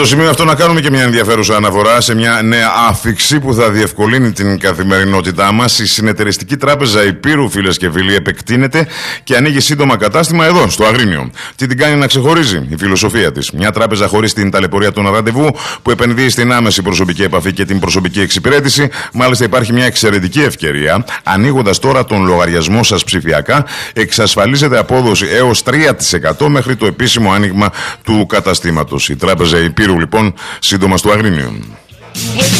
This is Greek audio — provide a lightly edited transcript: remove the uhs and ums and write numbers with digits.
Στο σημείο αυτό να κάνουμε και μια ενδιαφέρουσα αναφορά σε μια νέα άφιξη που θα διευκολύνει την καθημερινότητά μας. Η Συνεταιριστική Τράπεζα Υπήρου, φίλες και φίλοι, επεκτείνεται και ανοίγει σύντομα κατάστημα εδώ, στο Αγρίνιο. Τι την κάνει να ξεχωρίζει? Η φιλοσοφία της. Μια τράπεζα χωρίς την ταλαιπωρία των ραντεβού, που επενδύει στην άμεση προσωπική επαφή και την προσωπική εξυπηρέτηση. Μάλιστα, υπάρχει μια εξαιρετική ευκαιρία. Ανοίγοντας τώρα τον λογαριασμό σας ψηφιακά, εξασφαλίζεται απόδοση έως 3% μέχρι το επίσημο άνοιγμα του καταστήματος. Η Τράπεζα Υπήρου, λοιπόν, σύντομα στο Αγρίνιο.